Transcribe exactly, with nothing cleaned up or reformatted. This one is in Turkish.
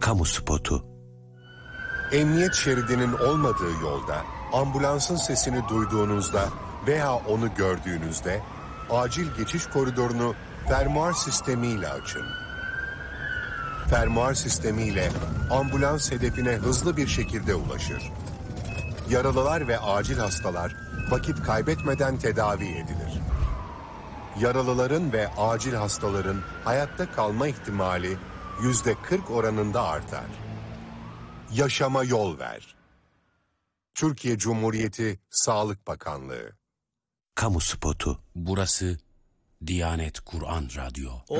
Kamu spotu. Emniyet şeridinin olmadığı yolda, ambulansın sesini duyduğunuzda veya onu gördüğünüzde, acil geçiş koridorunu fermuar sistemiyle açın. Fermuar sistemiyle ambulans hedefine hızlı bir şekilde ulaşır. Yaralılar ve acil hastalar vakit kaybetmeden tedavi edilir. Yaralıların ve acil hastaların hayatta kalma ihtimali yüzde kırk oranında artar. Yaşama yol ver. Türkiye Cumhuriyeti Sağlık Bakanlığı. Kamu spotu. Burası Diyanet Kur'an Radyo.